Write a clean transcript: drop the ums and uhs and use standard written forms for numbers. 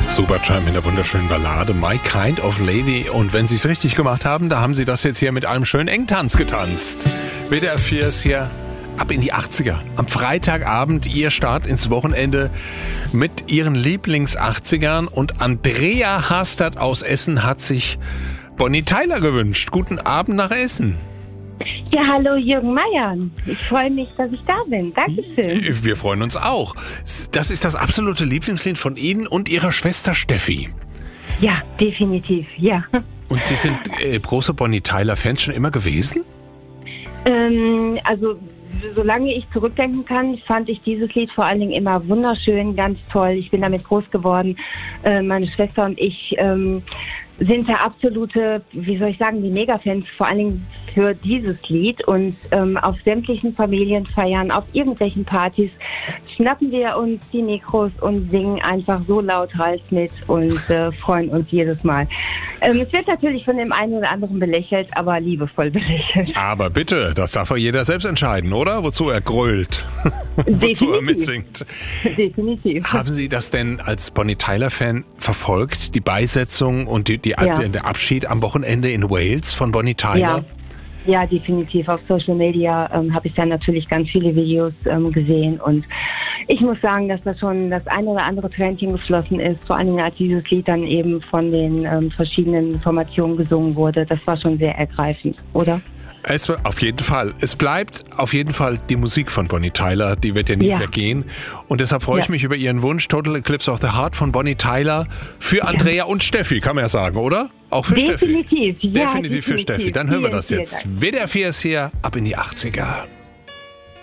Supertramp in der wunderschönen Ballade My Kind of Lady. Und wenn Sie es richtig gemacht haben, da haben Sie das jetzt hier mit einem schönen Engtanz getanzt. WDR 4 ist hier ab in die 80er. Am Freitagabend Ihr Start ins Wochenende mit Ihren Lieblings-80ern. Und Andrea Hastert aus Essen hat sich Bonnie Tyler gewünscht. Guten Abend nach Essen. Ja, hallo Jürgen Meier. Ich freue mich, dass ich da bin. Dankeschön. Wir freuen uns auch. Das ist das absolute Lieblingslied von Ihnen und Ihrer Schwester Steffi. Ja, definitiv, ja. Und Sie sind große Bonnie Tyler-Fans schon immer gewesen? Also, solange ich zurückdenken kann, fand ich dieses Lied vor allen Dingen immer wunderschön, ganz toll. Ich bin damit groß geworden. Meine Schwester und ich sind der absolute, wie soll ich sagen, die Mega-Fans, vor allen Dingen für dieses Lied. Und auf sämtlichen Familienfeiern, auf irgendwelchen Partys schnappen wir uns die Mikros und singen einfach so lauthals mit und freuen uns jedes Mal. Es wird natürlich von dem einen oder anderen belächelt, aber liebevoll belächelt. Aber bitte, das darf ja jeder selbst entscheiden, oder? Wozu er grölt, wozu er mitsingt. Definitiv. Haben Sie das denn als Bonnie Tyler-Fan verfolgt, die Beisetzung und der Abschied am Wochenende in Wales von Bonnie Tyler? Ja, definitiv. Auf Social Media habe ich dann natürlich ganz viele Videos gesehen und ich muss sagen, dass da schon das ein oder andere Tränchen geflossen ist, vor allen Dingen als dieses Lied dann eben von den verschiedenen Formationen gesungen wurde. Das war schon sehr ergreifend, oder? Auf jeden Fall. Es bleibt auf jeden Fall die Musik von Bonnie Tyler, die wird ja nie vergehen. Und deshalb freue ich mich über Ihren Wunsch, Total Eclipse of the Heart von Bonnie Tyler für Andrea und Steffi, kann man ja sagen, oder? Auch für Steffi. Definitiv Definitiv für Steffi. Dann hören wir das jetzt. WDR 4 ist hier, ab in die 80er.